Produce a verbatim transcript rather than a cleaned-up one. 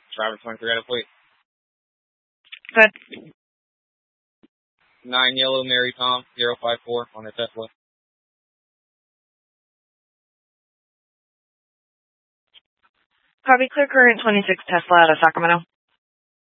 Driver twenty-three out of fleet. Good. nine Yellow Mary Tom, zero five four on the Tesla. Copy, clear current twenty-six Tesla out of Sacramento.